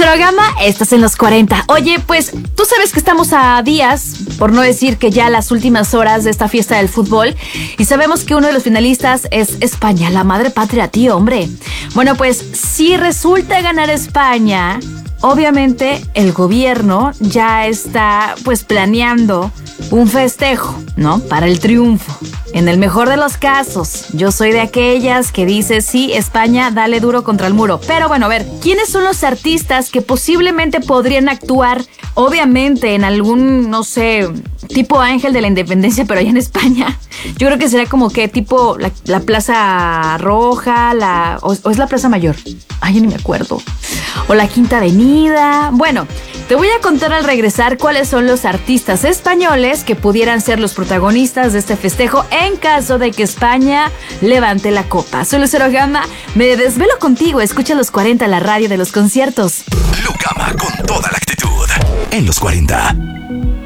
Cero Gama, estás en los 40. Oye, pues tú sabes que estamos a días, por no decir que ya las últimas horas de esta fiesta del fútbol, y sabemos que uno de los finalistas es España, la madre patria, tío, hombre. Bueno, pues si resulta ganar España, obviamente el gobierno ya está pues planeando un festejo, ¿no? Para el triunfo. En el mejor de los casos, yo soy de aquellas que dice, sí, España, dale duro contra el muro. Pero bueno, a ver, ¿quiénes son los artistas que posiblemente podrían actuar, obviamente, en algún, no sé, tipo Ángel de la Independencia, pero allá en España? Yo creo que sería como que tipo la Plaza Roja, o es la Plaza Mayor. Ay, yo ni me acuerdo. O la Quinta Avenida. Bueno, te voy a contar al regresar cuáles son los artistas españoles que pudieran ser los protagonistas de este festejo en caso de que España levante la copa. Soy Lucero Gama, me desvelo contigo. Escucha los 40, la radio de los conciertos. Lucama con toda la actitud en los 40.